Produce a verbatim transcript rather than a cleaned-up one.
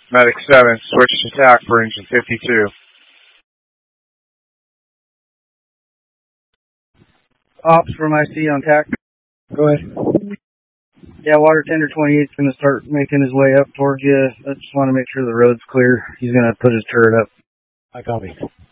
Medic seven, switch to attack for engine fifty-two. Ops from I C on tack. Go ahead. Yeah, water tender twenty-eight is going to start making his way up towards you. I just want to make sure the road's clear. He's going to put his turret up. I copy.